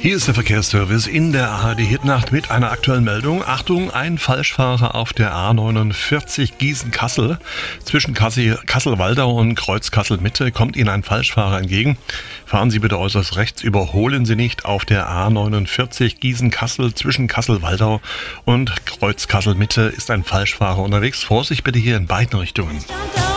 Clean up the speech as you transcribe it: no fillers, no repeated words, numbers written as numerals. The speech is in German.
Hier ist der Verkehrsservice in der ARD Hitnacht mit einer aktuellen Meldung. Achtung, ein Falschfahrer auf der A49 Gießen-Kassel. Zwischen Kassel-Waldau und Kreuz Kassel-Mitte kommt Ihnen ein Falschfahrer entgegen. Fahren Sie bitte äußerst rechts, überholen Sie nicht auf der A49 Gießen-Kassel. Zwischen Kassel-Waldau und Kreuz Kassel-Mitte ist ein Falschfahrer unterwegs. Vorsicht bitte hier in beiden Richtungen.